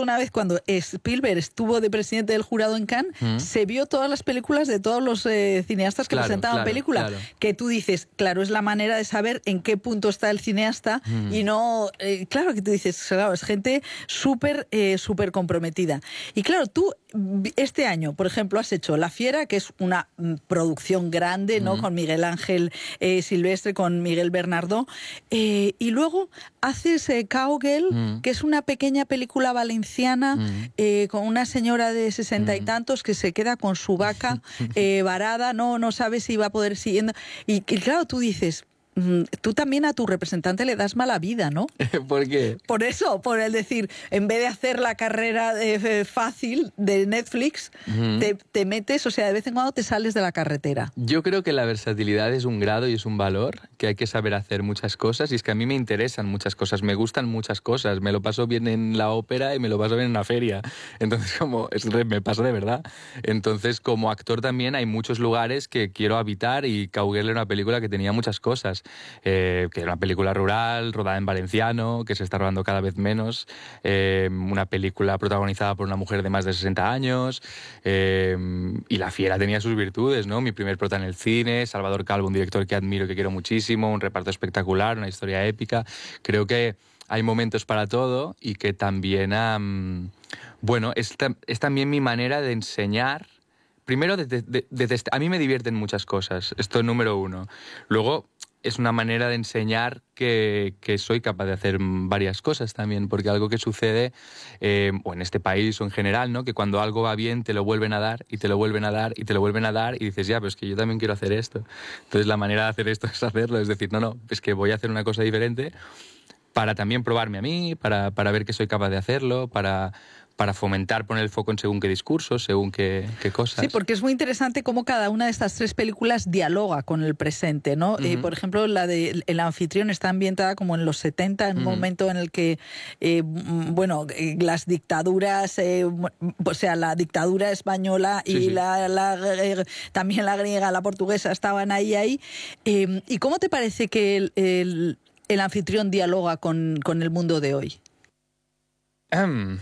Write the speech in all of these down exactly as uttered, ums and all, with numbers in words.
una vez cuando Spielberg estuvo de presidente del jurado en Cannes, mm. se vio todas las películas de todos los eh, cineastas que claro, presentaban claro, película, claro. que tú dices, claro, es la manera de saber en qué punto está el cineasta mm. y no, eh, claro que tú dices, claro, es gente súper, eh, súper comprometida. Y claro, tú este año, por ejemplo, has hecho La Fiera, que es una mm, producción grande, ¿no? Mm. Con Miguel Ángel eh, Silvestre, con Miguel Bernardo, eh, y luego haces eh, Cowgirl, mm. que es una pequeña película valenciana mm. eh, con una señora de sesenta mm. y tantos que se queda con su vaca eh, varada, no, no sabe si va a poder siguiendo. Y, y claro, tú dices, tú también a tu representante le das mala vida, ¿no? ¿Por qué? Por eso, por el decir, en vez de hacer la carrera de, fácil de Netflix, uh-huh. te, te metes, o sea, de vez en cuando te sales de la carretera. Yo creo que la versatilidad es un grado y es un valor, que hay que saber hacer muchas cosas, y es que a mí me interesan muchas cosas, me gustan muchas cosas, me lo paso bien en la ópera y me lo paso bien en una feria, entonces como, es, me pasa de verdad. Entonces, como actor también hay muchos lugares que quiero habitar, y Cowgirl era una película que tenía muchas cosas. Eh, que era una película rural, rodada en valenciano, que se está rodando cada vez menos, eh, una película protagonizada por una mujer de más de sesenta años, eh, y La Fiera tenía sus virtudes, ¿no? Mi primer prota en el cine, Salvador Calvo, un director que admiro, que quiero muchísimo, un reparto espectacular, una historia épica. Creo que hay momentos para todo, y que también, um, bueno, es, es también mi manera de enseñar. Primero, de, de, de, de, a mí me divierten muchas cosas, esto es número uno. Luego, es una manera de enseñar que, que soy capaz de hacer varias cosas también, porque algo que sucede, eh, o en este país o en general, ¿no? Que cuando algo va bien te lo vuelven a dar, y te lo vuelven a dar, y te lo vuelven a dar, y dices, ya, pero es que yo también quiero hacer esto. Entonces la manera de hacer esto es hacerlo, es decir, no, no, es que voy a hacer una cosa diferente para también probarme a mí, para, para ver que soy capaz de hacerlo, para... para fomentar, poner el foco en según qué discursos, según qué, qué cosas. Sí, porque es muy interesante cómo cada una de estas tres películas dialoga con el presente, ¿no? Uh-huh. Eh, por ejemplo, la de El anfitrión está ambientada como en los setenta, en un uh-huh. momento en el que, eh, bueno, las dictaduras, eh, o sea, la dictadura española y sí, sí. La, la, eh, también la griega, la portuguesa, estaban ahí, ahí. Eh, ¿Y cómo te parece que el, el, el anfitrión dialoga con, con el mundo de hoy? Um.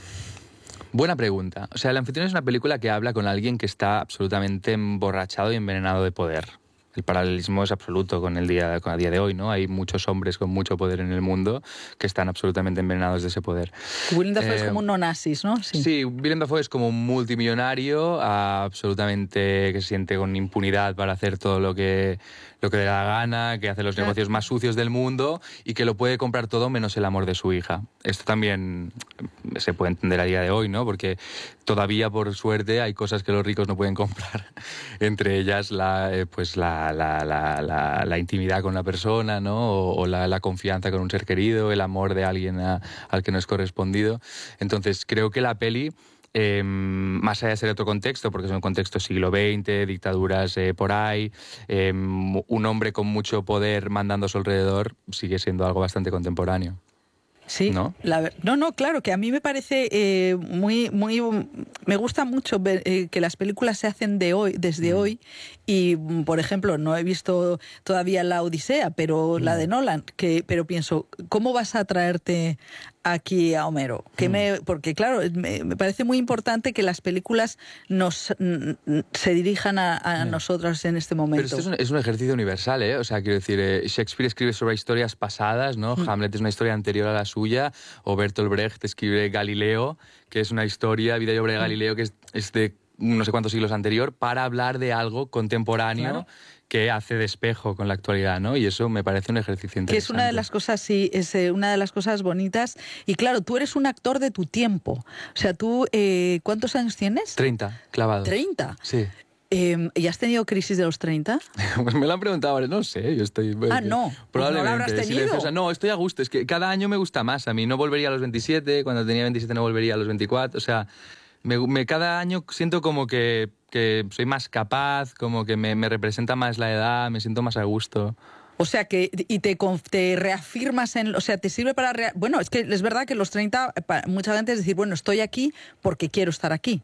Buena pregunta. O sea, El anfitrión es una película que habla con alguien que está absolutamente emborrachado y envenenado de poder. El paralelismo es absoluto con el día, con el día de hoy, ¿no? Hay muchos hombres con mucho poder en el mundo que están absolutamente envenenados de ese poder. Willem Dafoe eh, es como un no-nazis, ¿no? Sí, sí, Willem Dafoe es como un multimillonario absolutamente que se siente con impunidad para hacer todo lo que, lo que le da la gana, que hace los claro. negocios más sucios del mundo, y que lo puede comprar todo menos el amor de su hija. Esto también se puede entender a día de hoy, ¿no? Porque todavía, por suerte, hay cosas que los ricos no pueden comprar. Entre ellas, la, eh, pues la La, la, la, la intimidad con la persona, ¿no? O, o la, la confianza con un ser querido, el amor de alguien a, al que no es correspondido. Entonces, creo que la peli, eh, más allá de ser otro contexto, porque es un contexto siglo veinte, dictaduras eh, por ahí, eh, un hombre con mucho poder mandando a su alrededor, sigue siendo algo bastante contemporáneo. Sí, ¿no? La, no, no, claro, que a mí me parece eh, muy, muy, me gusta mucho ver eh, que las películas se hacen de hoy, desde mm. hoy, y por ejemplo, no he visto todavía La Odisea, pero mm. la de Nolan, que, pero pienso, ¿cómo vas a traerte aquí a Homero? Que mm. me, porque claro, me, me parece muy importante que las películas nos n- n- se dirijan a, a yeah. nosotros en este momento. Pero esto es un, es un ejercicio universal, ¿eh? O sea, quiero decir, eh, Shakespeare escribe sobre historias pasadas, ¿no? Mm. Hamlet es una historia anterior a la suya, o Bertolt Brecht escribe Galileo, que es una historia, vida y obra de Galileo, que es, es de no sé cuántos siglos anterior, para hablar de algo contemporáneo, claro, que hace de espejo con la actualidad, ¿no? Y eso me parece un ejercicio interesante. Que es una de las cosas, sí, es eh, una de las cosas bonitas. Y claro, tú eres un actor de tu tiempo. O sea, tú, eh, ¿cuántos años tienes? treinta, clavados. ¿treinta? Sí. Eh, ¿Y has tenido crisis de los treinta? Pues me lo han preguntado ahora, no sé, yo estoy... Ah, no, probablemente, pues no lo habrás tenido. Silenciosa. No, estoy a gusto, es que cada año me gusta más. A mí no volvería a los veintisiete, cuando tenía veintisiete no volvería a los veinticuatro, o sea, me, me, cada año siento como que, que soy más capaz, como que me, me representa más la edad, me siento más a gusto. O sea, que y te, te reafirmas en... O sea, te sirve para... Rea, bueno, es que es verdad que los treinta, mucha gente es decir, bueno, estoy aquí porque quiero estar aquí.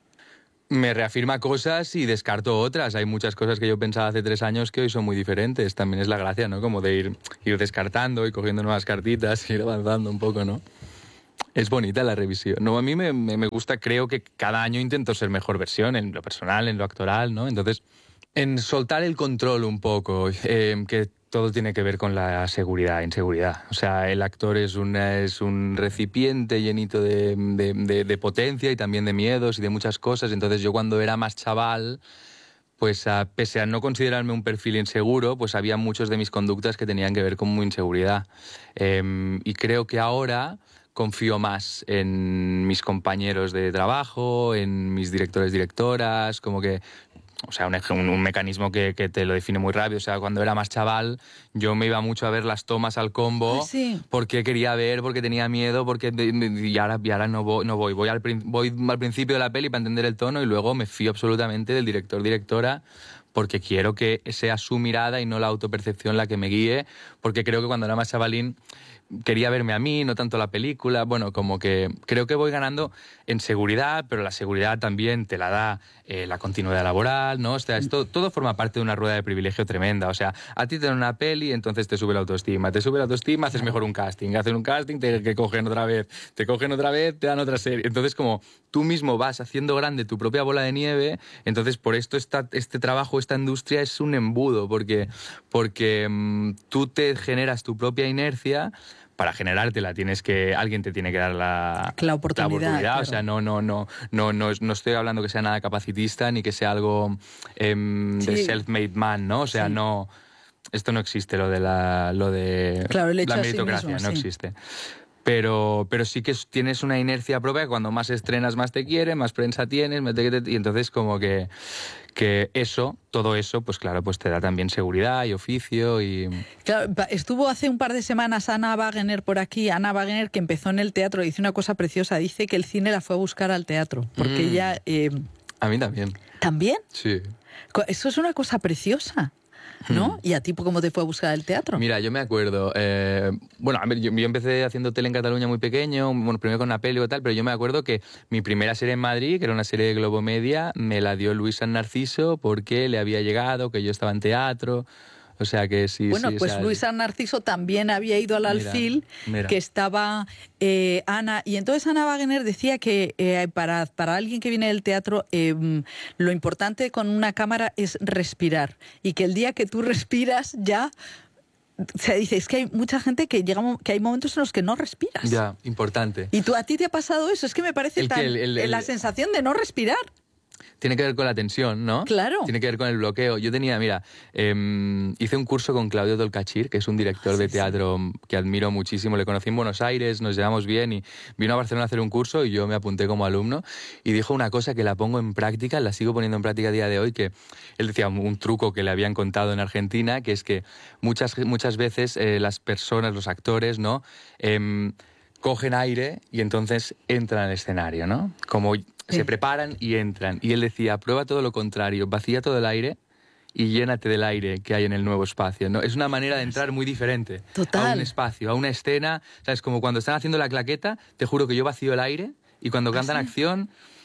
Me reafirma cosas y descarto otras. Hay muchas cosas que yo pensaba hace tres años que hoy son muy diferentes. También es la gracia, ¿no? Como de ir, ir descartando y cogiendo nuevas cartitas, ir avanzando un poco, ¿no? Es bonita la revisión. No, a mí me, me, me gusta, creo que cada año intento ser mejor versión, en lo personal, en lo actoral, ¿no? Entonces, en soltar el control un poco, eh, que todo tiene que ver con la seguridad, inseguridad. O sea, el actor es, una, es un recipiente llenito de, de, de, de potencia y también de miedos y de muchas cosas. Entonces yo cuando era más chaval, pues a, pese a no considerarme un perfil inseguro, pues había muchos de mis conductas que tenían que ver con mi inseguridad. Eh, y creo que ahora confío más en mis compañeros de trabajo, en mis directores, directoras, como que... O sea, un, un, un mecanismo que, que te lo define muy rápido. O sea, cuando era más chaval, yo me iba mucho a ver las tomas al combo. Ah, sí. Porque quería ver, porque tenía miedo, porque y ahora, y ahora no voy. No voy. Voy, al, voy al principio de la peli para entender el tono y luego me fío absolutamente del director, directora, porque quiero que sea su mirada y no la autopercepción la que me guíe. Porque creo que cuando era más chavalín quería verme a mí, no tanto la película. Bueno, como que creo que voy ganando en seguridad, pero la seguridad también te la da eh, la continuidad laboral, ¿no? O sea, esto, todo forma parte de una rueda de privilegio tremenda. O sea, a ti te dan una peli, entonces te sube la autoestima. Te sube la autoestima, haces mejor un casting. Haces un casting, te, te cogen otra vez. Te cogen otra vez, te dan otra serie. Entonces, como tú mismo vas haciendo grande tu propia bola de nieve, entonces por esto esta, este trabajo, esta industria es un embudo, porque, porque mmm, tú te generas tu propia inercia. Para generártela tienes que alguien te tiene que dar la, la oportunidad, la oportunidad. Claro. O sea, no no no no no no estoy hablando que sea nada capacitista ni que sea algo eh, sí. de self-made man, ¿no? O sea, sí. no esto no existe, lo de la lo de claro, el hecho la meritocracia, sí mismo, no sí. existe. Pero, pero sí que tienes una inercia propia, cuando más estrenas más te quieren, más prensa tienes, y entonces como que, que eso, todo eso, pues claro, pues te da también seguridad y oficio y... Claro, estuvo hace un par de semanas Ana Wagner por aquí, Ana Wagner, que empezó en el teatro, dice una cosa preciosa, dice que el cine la fue a buscar al teatro, porque mm. ella... Eh, a mí también. ¿También? Sí. Eso es una cosa preciosa. ¿No? ¿Y a ti cómo te fue a buscar el teatro? Mira, yo me acuerdo... Eh, bueno, a ver, yo, yo empecé haciendo tele en Cataluña muy pequeño, bueno, primero con una peli o tal, pero yo me acuerdo que mi primera serie en Madrid, que era una serie de Globomedia, me la dio Luis San Narciso porque le había llegado, que yo estaba en teatro... O sea que sí, bueno, sí, pues o sea, Luis San Narciso también había ido al Alfil, mira, mira. que estaba eh, Ana, y entonces Ana Wagner decía que eh, para, para alguien que viene del teatro eh, lo importante con una cámara es respirar, y que el día que tú respiras ya... Se dice, es que hay mucha gente que llega, que hay momentos en los que no respiras. Ya, importante. ¿Y tú a ti te ha pasado eso? Es que me parece el tan... Que el, el, el, la sensación de no respirar. Tiene que ver con la tensión, ¿no? Claro. Tiene que ver con el bloqueo. Yo tenía, mira, eh, hice un curso con Claudio Tolcachir, que es un director sí, de teatro sí. que admiro muchísimo. Le conocí en Buenos Aires, nos llevamos bien y vino a Barcelona a hacer un curso y yo me apunté como alumno y dijo una cosa que la pongo en práctica, la sigo poniendo en práctica a día de hoy, que él decía un truco que le habían contado en Argentina, que es que muchas, muchas veces eh, las personas, los actores, ¿no? Eh, cogen aire y entonces entran al escenario, ¿no? Como... Se preparan y entran. Y él decía, prueba todo lo contrario, vacía todo el aire y llénate del aire que hay en el nuevo espacio, ¿no? Es una manera de entrar muy diferente. Total. A un espacio, a una escena. ¿Sabes? Como cuando están haciendo la claqueta, te juro que yo vacío el aire y cuando cantan ¿Ah, sí? acción,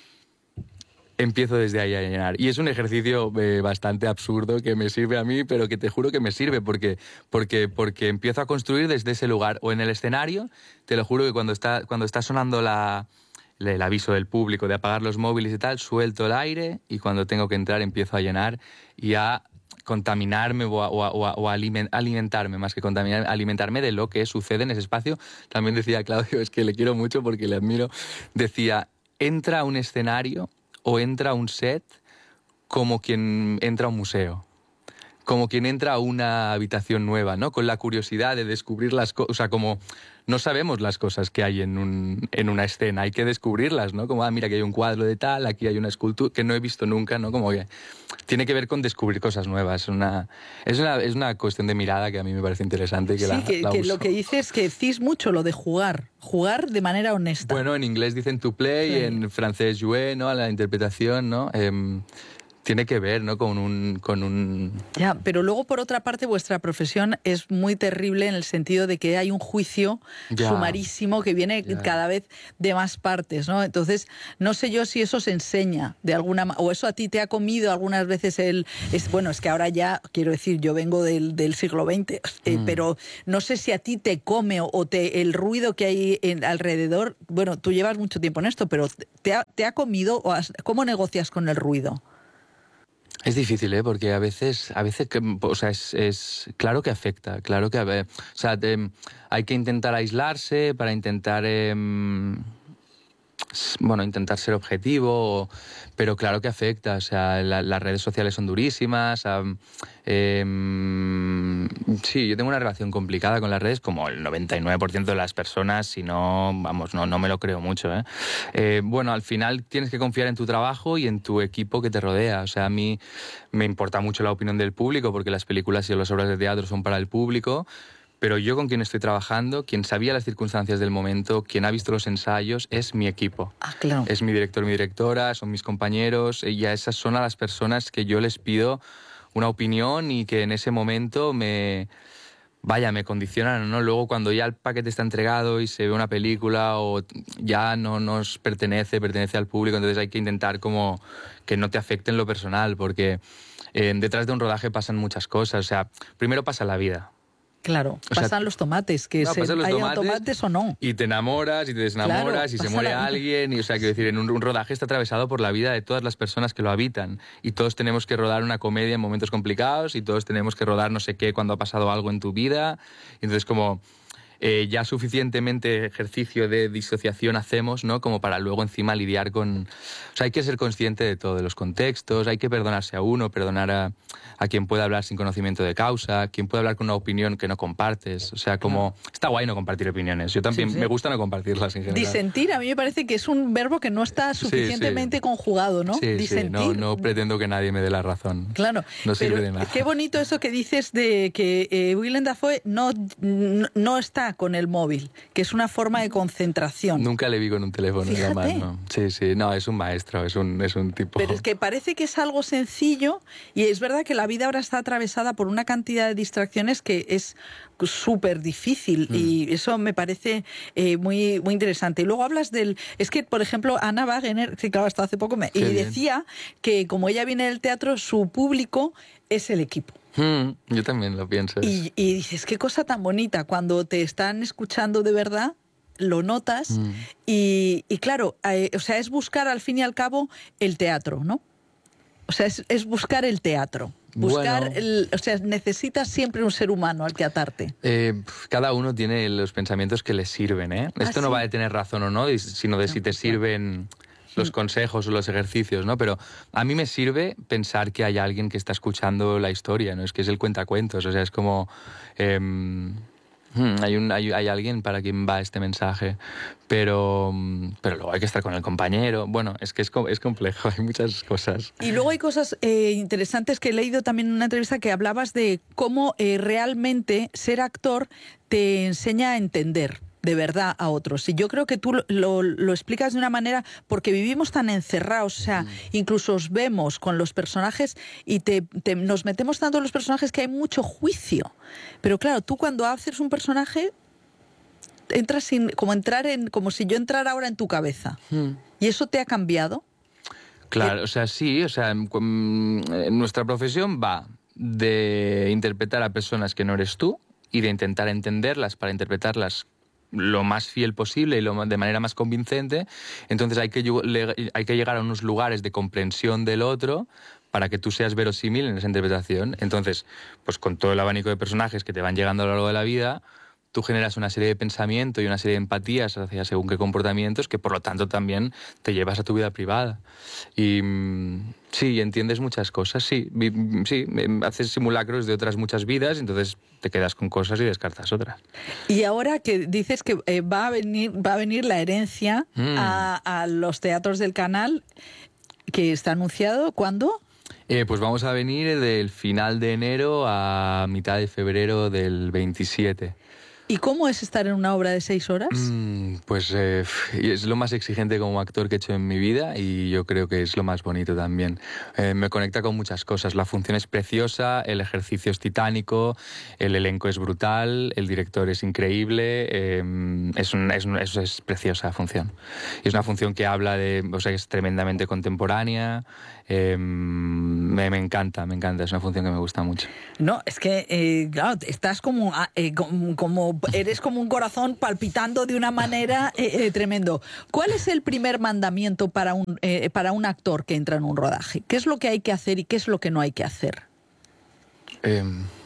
empiezo desde ahí a llenar. Y es un ejercicio eh, bastante absurdo que me sirve a mí, pero que te juro que me sirve porque, porque, porque empiezo a construir desde ese lugar. O en el escenario, te lo juro que cuando está, cuando está sonando la... el aviso del público de apagar los móviles y tal, suelto el aire y cuando tengo que entrar empiezo a llenar y a contaminarme o a, o a, o a alimentarme, más que contaminar, alimentarme de lo que sucede en ese espacio. También decía Claudio, es que le quiero mucho porque le admiro, decía, entra a un escenario o entra a un set como quien entra a un museo. Como quien entra a una habitación nueva, ¿no? Con la curiosidad de descubrir las cosas, o sea, como no sabemos las cosas que hay en, un, en una escena, hay que descubrirlas, ¿no? Como, ah, mira, que hay un cuadro de tal, aquí hay una escultura que no he visto nunca, ¿no? Como que tiene que ver con descubrir cosas nuevas. Es una, es una, es una cuestión de mirada que a mí me parece interesante. Que sí, la, que, la que uso. Lo que dices es que decís mucho lo de jugar, jugar de manera honesta. Bueno, en inglés dicen to play, sí. En francés jouer, ¿no? La interpretación, ¿no? Eh, tiene que ver, ¿no? Con un, con un... Ya, pero luego, por otra parte, vuestra profesión es muy terrible en el sentido de que hay un juicio Ya. sumarísimo que viene Ya. cada vez de más partes, ¿no? Entonces, no sé yo si eso se enseña de alguna manera, o eso a ti te ha comido algunas veces el... Es, bueno, es que ahora ya, quiero decir, yo vengo del, del siglo veinte, eh, Mm. pero no sé si a ti te come o, o te, el ruido que hay en, alrededor... Bueno, tú llevas mucho tiempo en esto, pero ¿te ha, te ha comido o has, cómo negocias con el ruido? Es difícil, ¿eh? Porque a veces, a veces, que, o sea, es, es claro que afecta, claro que, a ver, o sea, te- hay que intentar aislarse para intentar, em, s- bueno, intentar ser objetivo, o- pero claro que afecta, o sea, la- las redes sociales son durísimas, am, em, sí, yo tengo una relación complicada con las redes, como el noventa y nueve por ciento de las personas, si no, vamos, no, no me lo creo mucho, ¿eh? Eh, bueno, al final tienes que confiar en tu trabajo y en tu equipo que te rodea, o sea, a mí me importa mucho la opinión del público, porque las películas y las obras de teatro son para el público, pero yo con quien estoy trabajando, quien sabía las circunstancias del momento, quien ha visto los ensayos, es mi equipo. Ah, claro. Es mi director, mi directora, son mis compañeros, y a esas son a las personas que yo les pido una opinión y que en ese momento me, vaya, me condicionan, ¿no? Luego cuando ya el paquete está entregado y se ve una película o ya no nos pertenece, pertenece al público, entonces hay que intentar como que no te afecte en lo personal, porque eh, detrás de un rodaje pasan muchas cosas, o sea, primero pasa la vida. Claro, O sea, pasan los tomates, que No, se, pasan los hay tomates, tomates o no. Y te enamoras y te desenamoras Claro, y se pasa muere la vida. alguien. Y, o sea, quiero decir, en un, un rodaje está atravesado por la vida de todas las personas que lo habitan. Y todos tenemos que rodar una comedia en momentos complicados y todos tenemos que rodar no sé qué cuando ha pasado algo en tu vida. Y entonces como... Eh, ya suficientemente ejercicio de disociación hacemos, ¿no? Como para luego encima lidiar con... O sea, hay que ser consciente de todo, de los contextos, hay que perdonarse a uno, perdonar a, a quien puede hablar sin conocimiento de causa, quien puede hablar con una opinión que no compartes. O sea, como... Está guay no compartir opiniones. Yo también Sí, sí. me gusta no compartirlas en general. Disentir, a mí me parece que es un verbo que no está Sí, suficientemente sí. conjugado, ¿no? Sí, sí, Disentir. no, no pretendo que nadie me dé la razón. Claro, No sirve pero de nada. qué bonito eso que dices de que eh, Willem Dafoe no, no, no está con el móvil, que es una forma de concentración. Nunca le vi con un teléfono en la Fíjate. mano. Sí, sí, no, es un maestro, es un, es un tipo... Pero es que parece que es algo sencillo y es verdad que la vida ahora está atravesada por una cantidad de distracciones que es súper difícil Mm. y eso me parece eh, muy, muy interesante. Y luego hablas del... Es que, por ejemplo, Ana Wagener, sí, claro, hasta hace poco, me, y Qué bien. decía que como ella viene del teatro, su público es el equipo. Mm, yo también lo pienso. Y, y dices, qué cosa tan bonita, cuando te están escuchando de verdad, lo notas Mm. y, y claro, eh, o sea, es buscar al fin y al cabo el teatro, ¿no? O sea, es, es buscar el teatro. Buscar, Bueno. el, o sea, necesitas siempre un ser humano al que atarte. Eh, pf, cada uno tiene los pensamientos que le sirven, ¿eh? Esto no sí? va de tener razón o no, y- sino de si te sirven los consejos o los ejercicios, ¿no? Pero a mí me sirve pensar que hay alguien que está escuchando la historia, ¿no? Es que es el cuentacuentos, o sea, es como... em, hmm, hay, un, hay, hay alguien para quien va este mensaje, pero, mm, pero luego hay que estar con el compañero. Bueno, es que es, co- es complejo, hay muchas cosas. Y luego hay cosas eh, interesantes que he leído también en una entrevista que hablabas de cómo eh, realmente ser actor te enseña a entender de verdad a otros. Y yo creo que tú lo, lo, lo explicas de una manera, porque vivimos tan encerrados, o sea, mm. incluso os vemos con los personajes y te, te, nos metemos tanto en los personajes que hay mucho juicio. Pero claro, tú cuando haces un personaje, entras sin, como entrar en, como si yo entrara ahora en tu cabeza. Mm. ¿Y eso te ha cambiado? Claro, o sea, sí, o sea, en nuestra profesión va de interpretar a personas que no eres tú y de intentar entenderlas para interpretarlas lo más fiel posible y lo, de manera más convincente. Entonces hay que, hay que llegar a unos lugares de comprensión del otro para que tú seas verosímil en esa interpretación. Entonces, pues con todo el abanico de personajes que te van llegando a lo largo de la vida, tú generas una serie de pensamientos y una serie de empatías hacia según qué comportamientos que por lo tanto también te llevas a tu vida privada. Y sí, entiendes muchas cosas, sí, sí, haces simulacros de otras muchas vidas, entonces te quedas con cosas y descartas otras. Y ahora que dices que eh, va a venir, va a venir la herencia mm. a, a los teatros del Canal, que está anunciado, ¿cuándo? Eh, pues vamos a venir del final de enero a mitad de febrero del veintisiete. ¿Y cómo es estar en una obra de seis horas? Mm, pues eh, es lo más exigente como actor que he hecho en mi vida y yo creo que es lo más bonito también. Eh, me conecta con muchas cosas. La función es preciosa, el ejercicio es titánico, el elenco es brutal, el director es increíble, eh, es, un, es, un, es, es preciosa función. Y es una función que habla de, o sea, es tremendamente contemporánea. Eh, me, me encanta, me encanta, es una función que me gusta mucho. No, es que, eh, claro, estás como, eh, como, como, eres como un corazón palpitando de una manera eh, eh, tremendo. ¿Cuál es el primer mandamiento para un, eh, para un actor que entra en un rodaje? ¿Qué es lo que hay que hacer y qué es lo que no hay que hacer? Eh...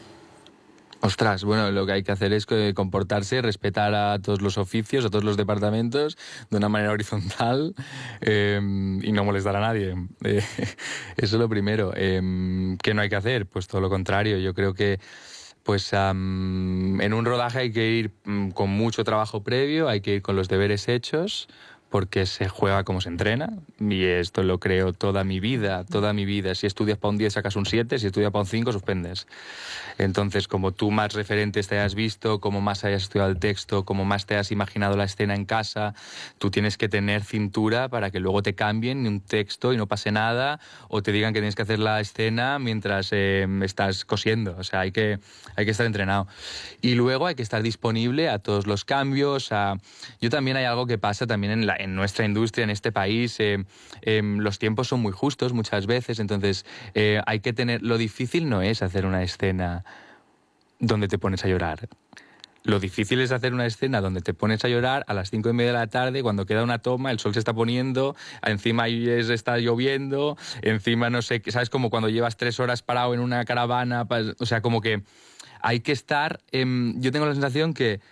Ostras, bueno, lo que hay que hacer es comportarse, respetar a todos los oficios, a todos los departamentos de una manera horizontal eh, y no molestar a nadie. Eh, eso es lo primero. Eh, ¿Qué no hay que hacer? Pues todo lo contrario. Yo creo que pues um, en un rodaje hay que ir um, con mucho trabajo previo, hay que ir con los deberes hechos, porque se juega como se entrena, y esto lo creo toda mi vida, toda mi vida. Si estudias para un diez sacas un siete, si estudias para un cinco suspendes. Entonces, como tú más referentes te hayas visto, como más hayas estudiado el texto, como más te has imaginado la escena en casa, tú tienes que tener cintura para que luego te cambien un texto y no pase nada, o te digan que tienes que hacer la escena mientras eh, estás cosiendo. O sea, hay que, hay que estar entrenado. Y luego hay que estar disponible a todos los cambios. A... Yo también hay algo que pasa también en la en nuestra industria, en este país, eh, eh, los tiempos son muy justos muchas veces, entonces eh, hay que tener... Lo difícil no es hacer una escena donde te pones a llorar. Lo difícil es hacer una escena donde te pones a llorar a las cinco y media de la tarde, cuando queda una toma, el sol se está poniendo, encima ahí es, está lloviendo, encima no sé, ¿sabes? Como cuando llevas tres horas parado en una caravana, o sea, como que hay que estar... Eh, yo tengo la sensación que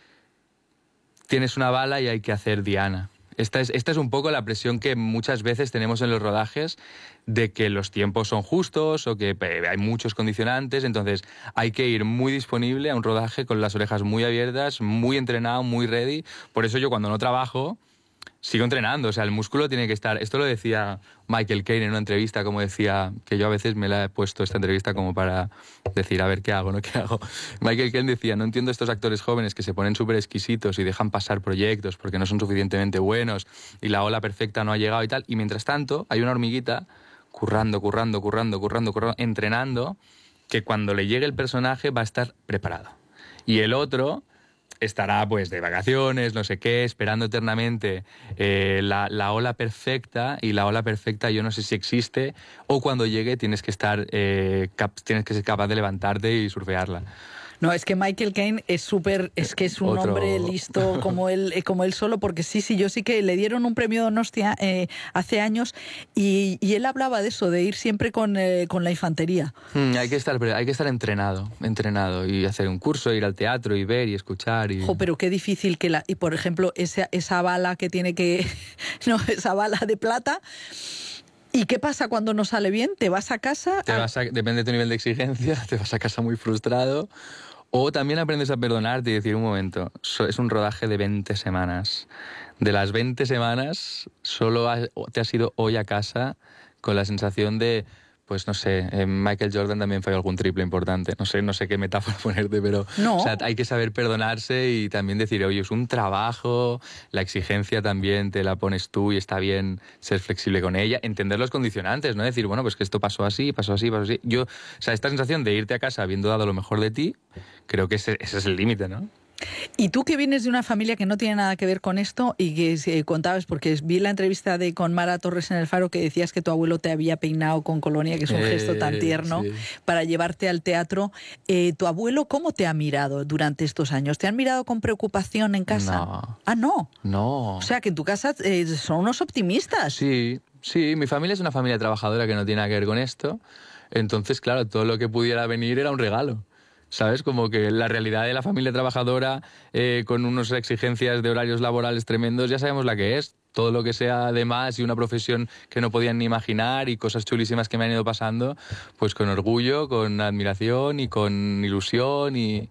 tienes una bala y hay que hacer diana. Esta es, esta es un poco la presión que muchas veces tenemos en los rodajes, de que los tiempos son justos o que hay muchos condicionantes, entonces hay que ir muy disponible a un rodaje con las orejas muy abiertas, muy entrenado, muy ready. Por eso yo cuando no trabajo sigo entrenando, o sea, el músculo tiene que estar... Esto lo decía Michael Caine en una entrevista, como decía, que yo a veces me la he puesto esta entrevista como para decir, a ver, ¿qué hago, no? ¿Qué hago? Michael Caine decía, no entiendo estos actores jóvenes que se ponen súper exquisitos y dejan pasar proyectos porque no son suficientemente buenos y la ola perfecta no ha llegado y tal, y mientras tanto hay una hormiguita currando, currando, currando, currando, currando, entrenando, que cuando le llegue el personaje va a estar preparado. Y el otro estará pues de vacaciones, no sé qué, esperando eternamente eh, la, la ola perfecta, y la ola perfecta yo no sé si existe, o cuando llegue tienes que estar eh, cap, tienes que ser capaz de levantarte y surfearla. No, es que Michael Caine es súper, es que es un Otro... hombre listo como él, como él solo, porque sí, sí, yo sí que le dieron un premio Donostia eh, hace años y, y él hablaba de eso, de ir siempre con, eh, con la infantería. Mm, hay que estar, hay que estar entrenado, entrenado y hacer un curso, ir al teatro y ver y escuchar. Y... Jo, pero qué difícil que la, y por ejemplo, esa, esa bala que tiene que, no, esa bala de plata. ¿Y qué pasa cuando no sale bien? ¿Te vas a casa? Te vas a, depende de tu nivel de exigencia, te vas a casa muy frustrado. O también aprendes a perdonarte y decir, un momento, es un rodaje de veinte semanas. De las veinte semanas, solo te has ido hoy a casa con la sensación de, pues no sé, eh, Michael Jordan también falló algún triple importante. No sé, no sé qué metáfora ponerte, pero no. O sea, hay que saber perdonarse y también decir, oye, es un trabajo, la exigencia también te la pones tú y está bien ser flexible con ella, entender los condicionantes, no decir, bueno, pues que esto pasó así, pasó así, pasó así. Yo, o sea, esta sensación de irte a casa habiendo dado lo mejor de ti, creo que ese, ese es el límite, ¿no? Y tú que vienes de una familia que no tiene nada que ver con esto y que eh, contabas, porque vi la entrevista de con Mara Torres en El Faro, que decías que tu abuelo te había peinado con colonia, que es un eh, gesto tan tierno, sí, para llevarte al teatro. Eh, ¿Tu abuelo cómo te ha mirado durante estos años? ¿Te han mirado con preocupación en casa? No. Ah, ¿no? No. O sea, que en tu casa eh, son unos optimistas. Sí, sí, mi familia es una familia trabajadora que no tiene nada que ver con esto. Entonces, claro, todo lo que pudiera venir era un regalo. ¿Sabes? Como que la realidad de la familia trabajadora eh, con unas exigencias de horarios laborales tremendos, ya sabemos la que es. Todo lo que sea de más y una profesión que no podían ni imaginar y cosas chulísimas que me han ido pasando, pues con orgullo, con admiración y con ilusión. Y,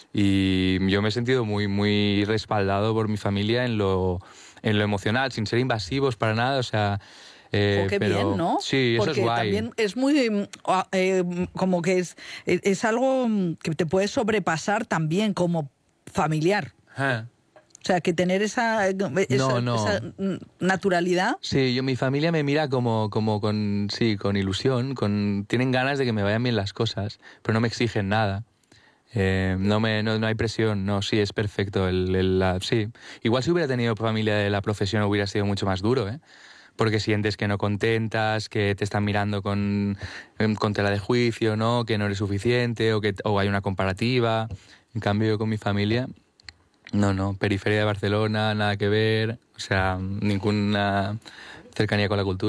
y yo me he sentido muy, muy respaldado por mi familia en lo, en lo emocional, sin ser invasivos para nada, o sea... Eh, oh, qué pero, bien, ¿no? Sí, eso Porque es guay. También es muy, eh, como que es, es algo que te puede sobrepasar también como familiar. Ah. O sea, que tener esa, esa, No, no. esa naturalidad. Sí, yo, mi familia me mira como, como con, sí, con ilusión, con, tienen ganas de que me vayan bien las cosas, pero no me exigen nada. Eh, no, me, no, no hay presión, no, sí, es perfecto. El, el, la, sí. Igual si hubiera tenido familia de la profesión hubiera sido mucho más duro, ¿eh? Porque sientes que no contentas, que te están mirando con, con tela de juicio, ¿no? Que no eres suficiente o que o hay una comparativa. En cambio, yo con mi familia, no, no, periferia de Barcelona, nada que ver, o sea, ninguna cercanía con la cultura.